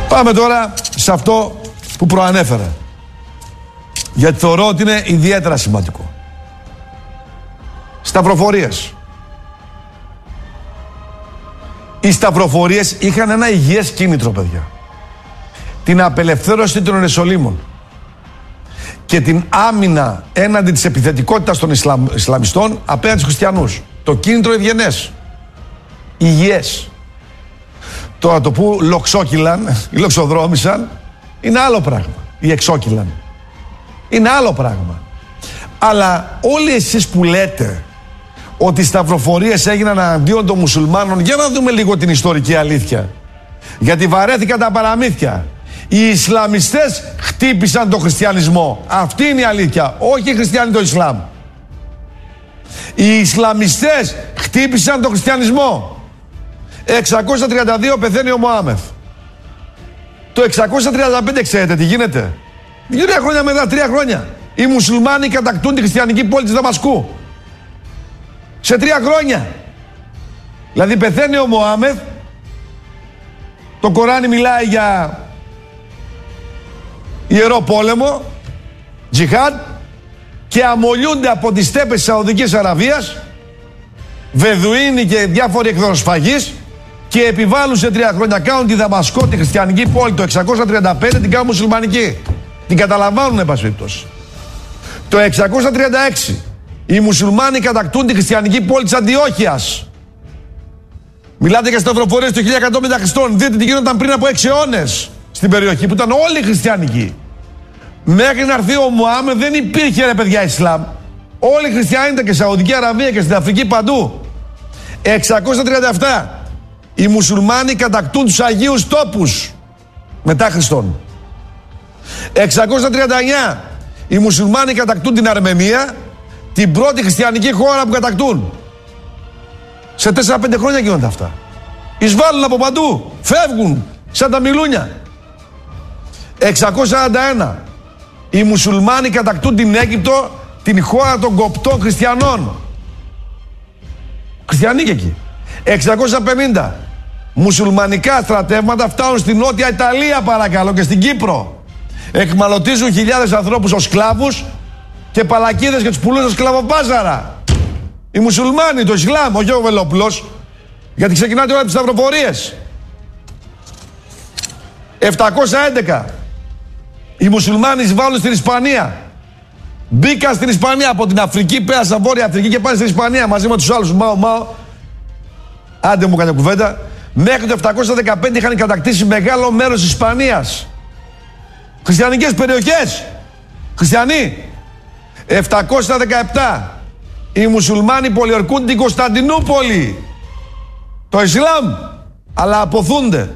Πάμε τώρα σε αυτό που προανέφερα, γιατί θεωρώ ότι είναι ιδιαίτερα σημαντικό. Σταυροφορίες. Οι σταυροφορίες είχαν ένα υγιές κίνητρο, παιδιά. Την απελευθέρωση των Ιεροσολύμων και την άμυνα έναντι της επιθετικότητας των Ισλαμιστών απέναντι στους χριστιανούς. Το κίνητρο ευγενές, υγιές. Τώρα το που λοξόκυλαν ή λοξοδρόμησαν είναι άλλο πράγμα. Ή εξόκυλαν είναι άλλο πράγμα. Αλλά όλοι εσείς που λέτε ότι οι σταυροφορίες έγιναν αντίον των μουσουλμάνων, για να δούμε λίγο την ιστορική αλήθεια. Γιατί βαρέθηκαν τα παραμύθια. Οι Ισλαμιστές χτύπησαν τον χριστιανισμό. Αυτή είναι η αλήθεια. Όχι οι χριστιανοί το Ισλάμ. Οι Ισλαμιστές χτύπησαν τον χριστιανισμό. 632 πεθαίνει ο Μωάμεθ. Το 635 ξέρετε τι γίνεται? 2 χρόνια μετά, 3 χρόνια. Οι μουσουλμάνοι κατακτούν τη χριστιανική πόλη της Δαμασκού. Σε 3 χρόνια. Δηλαδή πεθαίνει ο Μωάμεθ. Το Κοράνι μιλάει για ιερό πόλεμο, τζιχάντ, και αμολιούνται από τις στέπες της Σαουδικής Αραβίας Βεδουίνοι και διάφοροι εκδροσφαγείς και επιβάλλουν σε 3 χρόνια. Κάνουν τη Δαμασκό, τη χριστιανική πόλη, το 635 την κάνουν μουσουλμανική. Την καταλαμβάνουν, εν πάση περιπτώσει. Το 636 οι μουσουλμάνοι κατακτούν τη χριστιανική πόλη της Αντιόχειας. Μιλάτε για σταυροφορίες το 1100 μετά Χριστόν. Δείτε τι γινόταν πριν από 6 αιώνες στην περιοχή που ήταν όλοι χριστιανικοί. Μέχρι να έρθει ο Μωάμεθ δεν υπήρχε, ρε παιδιά, Ισλάμ. Όλοι οι χριστιανοί ήταν και στη Σαουδική Αραβία και στην Αφρική παντού. 637 οι μουσουλμάνοι κατακτούν τους Αγίους Τόπους μετά Χριστόν. 639 οι μουσουλμάνοι κατακτούν την Αρμενία, την πρώτη χριστιανική χώρα που κατακτούν. Σε 4-5 χρόνια γίνονται αυτά. Εισβάλλουν από παντού, φεύγουν σαν τα μιλούνια. 641 οι μουσουλμάνοι κατακτούν την Αίγυπτο, την χώρα των κοπτών χριστιανών. Χριστιανοί και εκεί. 650 μουσουλμανικά στρατεύματα φτάνουν στην Νότια Ιταλία, παρακαλώ, και στην Κύπρο. Εκμαλωτίζουν χιλιάδες ανθρώπους ως σκλάβους και παλακίδες και τους πουλούν στα σκλαβοπάζαρα. Οι μουσουλμάνοι, το Ισλάμ, όχι ο Βελόπουλος, γιατί ξεκινάτε όλα τις σταυροφορίες. 711 οι μουσουλμάνοι εισβάλλουν στην Ισπανία. Μπήκαν στην Ισπανία από την Αφρική, πέρασαν Βόρεια Αφρική και πάνε στην Ισπανία μαζί με τους άλλους. Μάο. Άντε μου κάνει κουβέντα. Μέχρι το 715 είχαν κατακτήσει μεγάλο μέρος της Ισπανίας. Χριστιανικές περιοχές. Χριστιανοί. 717 οι μουσουλμάνοι πολιορκούν την Κωνσταντινούπολη. Το Ισλάμ. Αλλά αποθούνται.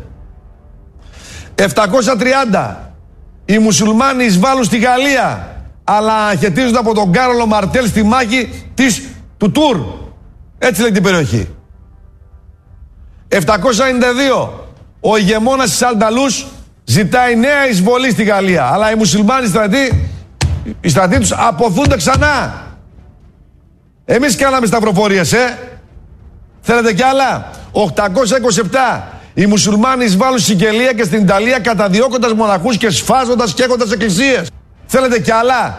730 οι μουσουλμάνοι εισβάλλουν στη Γαλλία, αλλά αναχαιτίζονται από τον Κάρολο Μαρτέλ στη μάχη του Τουρ. Έτσι λέει την περιοχή. 792 ο ηγεμόνας της Ανταλούς ζητάει νέα εισβολή στη Γαλλία, αλλά οι μουσουλμάνοι οι στρατοί τους αποθούνται ξανά. Εμείς κάναμε σταυροφορίες, Θέλετε κι άλλα? 827 οι μουσουλμάνοι εισβάλλουν στην Σικελία και στην Ιταλία καταδιώκοντας μοναχούς και σφάζοντας και έχοντας εκκλησίες. Θέλετε κι άλλα?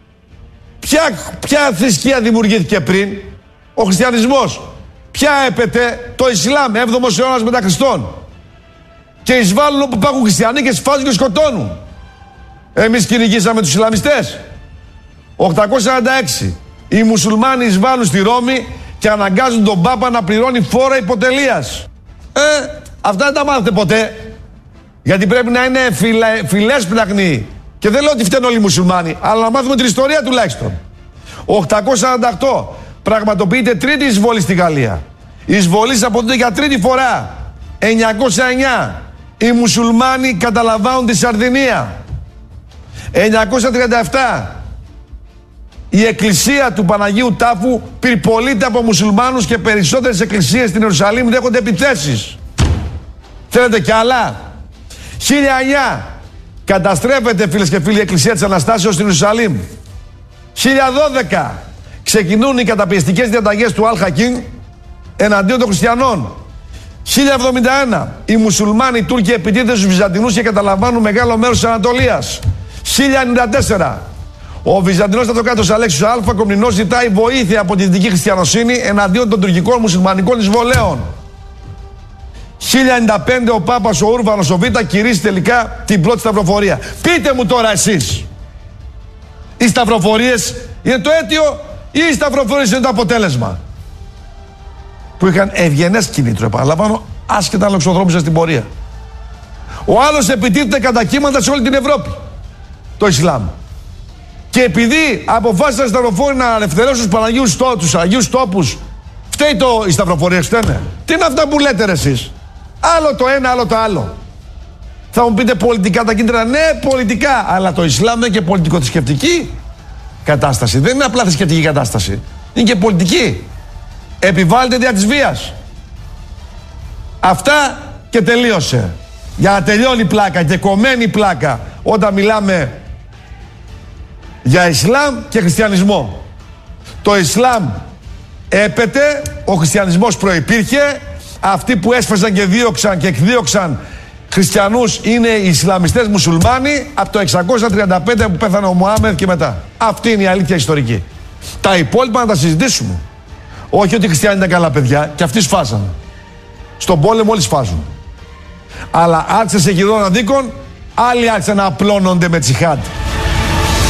Ποια θρησκεία δημιουργήθηκε πριν? Ο χριστιανισμός. Ποια έπεται? Το Ισλάμ, 7ο αιώνας μετά Χριστόν. Και εισβάλλουν όπου υπάρχουν χριστιανοί και σφάζουν και σκοτώνουν. Εμείς κυνηγήσαμε τους Ισλαμιστές. 846 οι μουσουλμάνοι εισβάλλουν στη Ρώμη και αναγκάζουν τον Πάπα να πληρώνει φόρα υποτελείας. Αυτά δεν τα μάθετε ποτέ. Γιατί πρέπει να είναι φιλέσπλαχνοι. Και δεν λέω ότι φταίνουν όλοι οι μουσουλμάνοι, αλλά να μάθουμε την ιστορία τουλάχιστον. 848 πραγματοποιείται τρίτη εισβολή στη Γαλλία. Η εισβολή αποδίδεται για τρίτη φορά. 909 οι μουσουλμάνοι καταλαμβάνουν τη Σαρδινία. 937 η εκκλησία του Παναγίου Τάφου πυρπολείται από μουσουλμάνους και περισσότερες εκκλησίες στην Ιερουσαλήμ δέχονται επιθέσεις. Θέλετε κι άλλα? 1009 καταστρέφεται, φίλες και φίλοι, η εκκλησία της Αναστάσεως στην Ιερουσαλήμ. 1012 ξεκινούν οι καταπιεστικές διαταγές του Αλ Χακίμ εναντίον των χριστιανών. 1071. Οι μουσουλμάνοι Τούρκοι επιτίθενται στους Βυζαντινούς και καταλαμβάνουν μεγάλο μέρος της Ανατολίας. 1094. Ο Βυζαντινός στρατοκράτορας Αλέξιος Α. Κομνηνός ζητάει βοήθεια από τη δυτική χριστιανοσύνη εναντίον των τουρκικών μουσουλμανικών εισβολέων. 1095. Ο Πάπας ο Ούρβανος ο Β. κηρύσσει τελικά την πρώτη σταυροφορία. Πείτε μου τώρα εσείς, οι σταυροφορίες είναι το αίτιο ή οι σταυροφορίες είναι το αποτέλεσμα? Που είχαν ευγενές κίνητρο, επαναλαμβάνω, άσχετα αν λοξοδρόμησαν στην πορεία. Ο άλλος επιτίθεται κατά κύματα σε όλη την Ευρώπη, το Ισλάμ. Και επειδή αποφάσισαν οι σταυροφόροι να ελευθερώσουν τους Αγίους Τόπους, φταίει οι σταυροφορίες, φταίνε? Τι είναι αυτά που λέτε ρε εσείς? Άλλο το ένα, άλλο το άλλο. Θα μου πείτε πολιτικά τα κίνητρα. Ναι, πολιτικά. Αλλά το Ισλάμ είναι και πολιτικο-θρησκευτική κατάσταση. Δεν είναι απλά θρησκευτική κατάσταση. Είναι και πολιτική. Επιβάλλεται δια της βίας. Αυτά και τελείωσε. Για να τελειώνει πλάκα και κομμένη πλάκα όταν μιλάμε για Ισλάμ και χριστιανισμό. Το Ισλάμ έπεται, ο χριστιανισμός προϋπήρχε. Αυτοί που έσφαζαν και δίωξαν και εκδίωξαν χριστιανούς είναι οι Ισλαμιστές μουσουλμάνοι από το 635 που πέθανε ο Μωάμεθ και μετά. Αυτή είναι η αλήθεια ιστορική. Τα υπόλοιπα να τα συζητήσουμε. Όχι ότι οι χριστιανοί ήταν καλά παιδιά και αυτοί σφάζαν. Στον πόλεμο όλοι σφάζουν. Αλλά άρχισε σε γυρών αδίκων, άλλοι άρχισαν να απλώνονται με τσιχάντ.